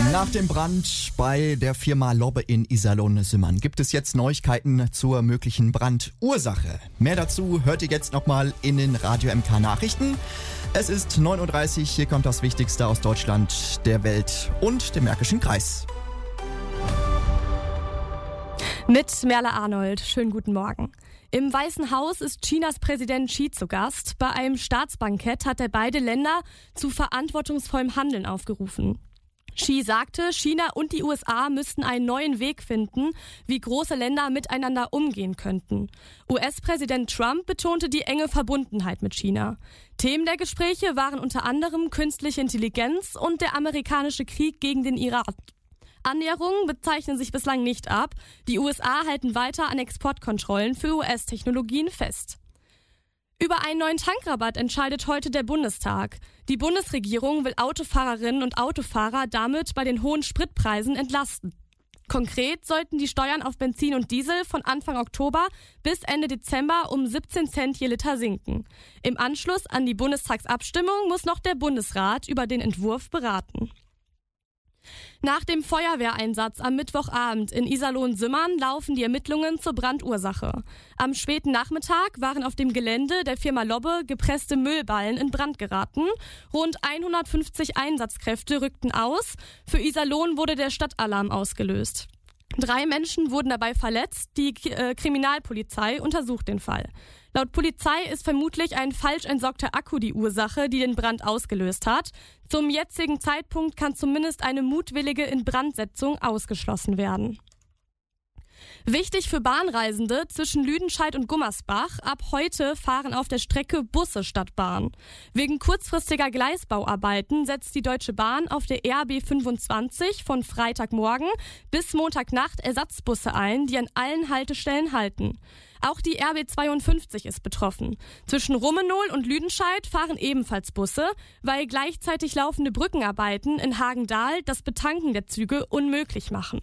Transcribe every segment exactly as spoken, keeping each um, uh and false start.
Nach dem Brand bei der Firma Lobbe in Iserlohn-Simmern gibt es jetzt Neuigkeiten zur möglichen Brandursache. Mehr dazu hört ihr jetzt nochmal in den Radio M K Nachrichten. Es ist neun Uhr dreißig, hier kommt das Wichtigste aus Deutschland, der Welt und dem Märkischen Kreis. Mit Merle Arnold, schönen guten Morgen. Im Weißen Haus ist Chinas Präsident Xi zu Gast. Bei einem Staatsbankett hat er beide Länder zu verantwortungsvollem Handeln aufgerufen. Xi sagte, China und die U S A müssten einen neuen Weg finden, wie große Länder miteinander umgehen könnten. U S-Präsident Trump betonte die enge Verbundenheit mit China. Themen der Gespräche waren unter anderem künstliche Intelligenz und der amerikanische Krieg gegen den Iran. Annäherungen bezeichnen sich bislang nicht ab. Die U S A halten weiter an Exportkontrollen für U S-Technologien fest. Über einen neuen Tankrabatt entscheidet heute der Bundestag. Die Bundesregierung will Autofahrerinnen und Autofahrer damit bei den hohen Spritpreisen entlasten. Konkret sollten die Steuern auf Benzin und Diesel von Anfang Oktober bis Ende Dezember um siebzehn Cent je Liter sinken. Im Anschluss an die Bundestagsabstimmung muss noch der Bundesrat über den Entwurf beraten. Nach dem Feuerwehreinsatz am Mittwochabend in Iserlohn-Simmern laufen die Ermittlungen zur Brandursache. Am späten Nachmittag waren auf dem Gelände der Firma Lobbe gepresste Müllballen in Brand geraten. Rund hundertfünfzig Einsatzkräfte rückten aus. Für Iserlohn wurde der Stadtalarm ausgelöst. Drei Menschen wurden dabei verletzt. Die äh, Kriminalpolizei untersucht den Fall. Laut Polizei ist vermutlich ein falsch entsorgter Akku die Ursache, die den Brand ausgelöst hat. Zum jetzigen Zeitpunkt kann zumindest eine mutwillige Inbrandsetzung ausgeschlossen werden. Wichtig für Bahnreisende zwischen Lüdenscheid und Gummersbach: Ab heute fahren auf der Strecke Busse statt Bahn. Wegen kurzfristiger Gleisbauarbeiten setzt die Deutsche Bahn auf der R B fünfundzwanzig von Freitagmorgen bis Montagnacht Ersatzbusse ein, die an allen Haltestellen halten. Auch die R B zweiundfünfzig ist betroffen. Zwischen Rummenohl und Lüdenscheid fahren ebenfalls Busse, weil gleichzeitig laufende Brückenarbeiten in Hagendahl das Betanken der Züge unmöglich machen.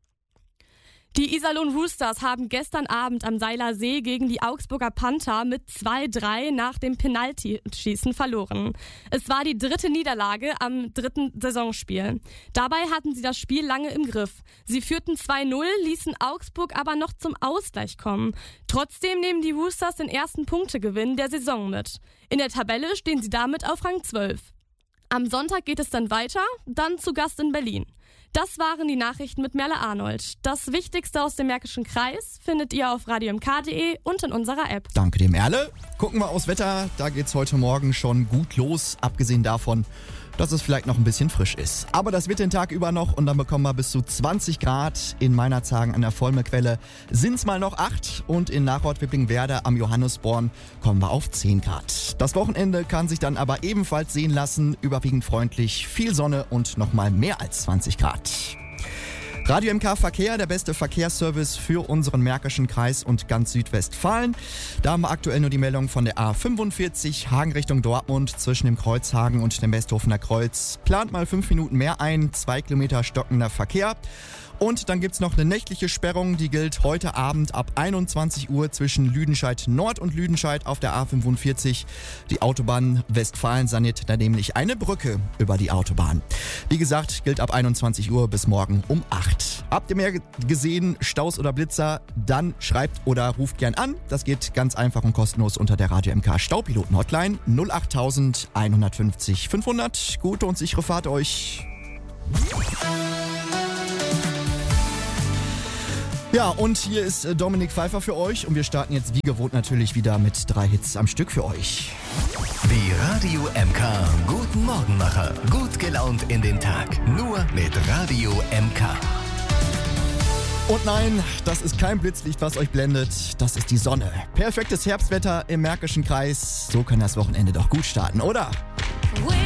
Die Iserlohn Roosters haben gestern Abend am Seiler See gegen die Augsburger Panther mit zwei drei nach dem Penaltyschießen verloren. Es war die dritte Niederlage am dritten Saisonspiel. Dabei hatten sie das Spiel lange im Griff. Sie führten zwei null, ließen Augsburg aber noch zum Ausgleich kommen. Trotzdem nehmen die Roosters den ersten Punktegewinn der Saison mit. In der Tabelle stehen sie damit auf Rang zwölf. Am Sonntag geht es dann weiter, dann zu Gast in Berlin. Das waren die Nachrichten mit Merle Arnold. Das Wichtigste aus dem Märkischen Kreis findet ihr auf radio m k punkt d e und in unserer App. Danke dir, Merle. Gucken wir aufs Wetter, da geht's heute Morgen schon gut los, abgesehen davon, dass es vielleicht noch ein bisschen frisch ist. Aber das wird den Tag über noch und dann bekommen wir bis zu zwanzig Grad. In Meinerzhagen an der Volmequelle sind es mal noch acht und in Nachort-Wippingwerder am Johannesborn kommen wir auf zehn Grad. Das Wochenende kann sich dann aber ebenfalls sehen lassen, überwiegend freundlich, viel Sonne und nochmal mehr als zwanzig Grad. Radio M K Verkehr, der beste Verkehrsservice für unseren Märkischen Kreis und ganz Südwestfalen. Da haben wir aktuell nur die Meldung von der A fünfundvierzig, Hagen Richtung Dortmund, zwischen dem Kreuzhagen und dem Westhofener Kreuz. Plant mal fünf Minuten mehr ein, zwei Kilometer stockender Verkehr. Und dann gibt's noch eine nächtliche Sperrung, die gilt heute Abend ab einundzwanzig Uhr zwischen Lüdenscheid Nord und Lüdenscheid auf der A fünfundvierzig. Die Autobahn Westfalen saniert da nämlich eine Brücke über die Autobahn. Wie gesagt, gilt ab einundzwanzig Uhr bis morgen um acht. Habt ihr mehr gesehen, Staus oder Blitzer? Dann schreibt oder ruft gern an. Das geht ganz einfach und kostenlos unter der Radio M K Staupiloten Hotline null acht eins fünf null fünf hundert. Gute und sichere Fahrt euch. Ja, und hier ist Dominik Pfeiffer für euch und wir starten jetzt wie gewohnt natürlich wieder mit drei Hits am Stück für euch. Die Radio M K Guten Morgenmacher. Gut gelaunt in den Tag. Nur mit Radio M K. Und nein, das ist kein Blitzlicht, was euch blendet. Das ist die Sonne. Perfektes Herbstwetter im Märkischen Kreis. So kann das Wochenende doch gut starten, oder?